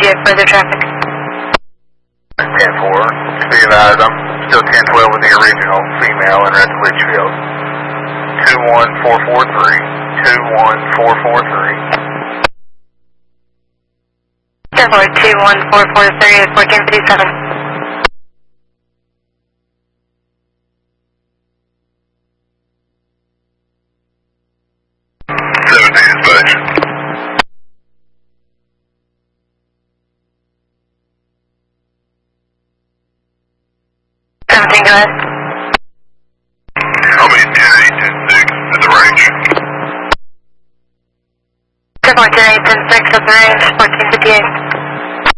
have further traffic? 10-4. Be advised, I'm still 10-12 with the original female in Red Litchfield. 21443. 21443. 21443 is 1457. 17 dispatch. 17, go ahead. I'll be 10-8, 10-6 at the range. 10-8, 10-6.